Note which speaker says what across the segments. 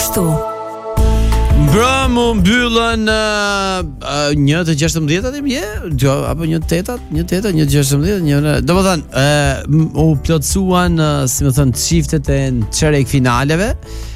Speaker 1: kështu.
Speaker 2: Bramo mbyllën 1-16 atë apo 1-8, 1-16, domethënë u plotësuan si më thon çiftet e çerek finaleve.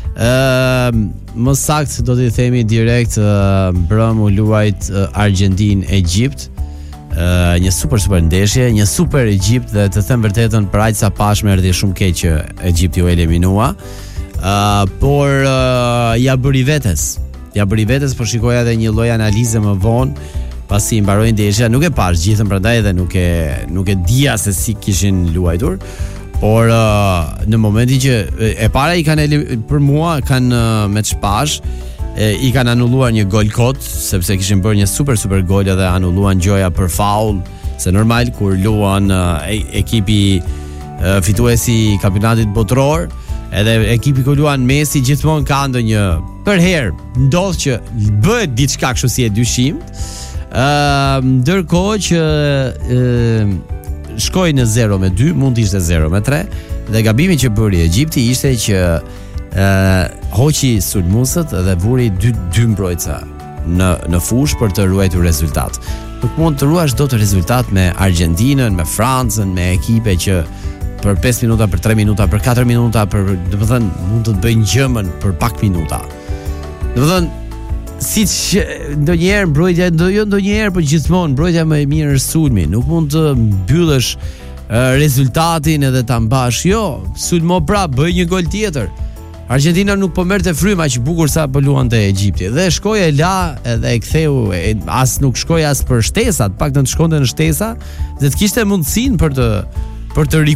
Speaker 2: Më saktë do t'i themi direkt Bramo luajt Argentinë-Egjipt. Një super ndeshje, një super Egjipt dhe të them vërtetën për aq sa pashme erdhi shumë keq që Egjipti u eliminua. Por ja bëri vetes, po shikoja edhe një lloj analize më vonë pasi mbaroi ndeshja, nuk e pash gjithën prandaj edhe nuk e dija se si kishin luajtur, por në momentin që e para i kanë për mua kanë me çpash i kanë anulluar një gol kot sepse kishin bërë një super gol dhe anulluan gjoja për faul, se normal kur luan ekipi fituesi i kampionatit botëror, edhe ekipi ku luan Messi gjithmonë ka ndonjë për herë ndodh që bëhet diçka kështu si e dyshim. Ndërkohë që shkoi në 0-2, mund të ishte 0-3 dhe gabimi që bëri Egjipti ishte që hoqi sulmuesët dhe vuri dy mbrojtësa në fushë për të ruajtur rezultat. Nuk mund të ruash dot rezultat me Argentinën, me Francën, me ekipe që për 5 minuta, për 3 minuta, për 4 minuta, domethënë mund të bëjnë gjëmën për pak minuta. Domethënë siç ndonjëherë mbrojtja ndonjëherë, por gjithmonë mbrojtja më e mirë është sulmi. Nuk mund të mbyllësh rezultatin edhe ta mbash. Jo, sulmo prap, bëj një gol tjetër. Argentina nuk po merrte frymë aq bukur sa po luante Egjipti. Dhe shkoi e la edhe e ktheu, as nuk shkoi as për shtesat, paktën të shkonte në shtesa dhe të kishte mundësinë për të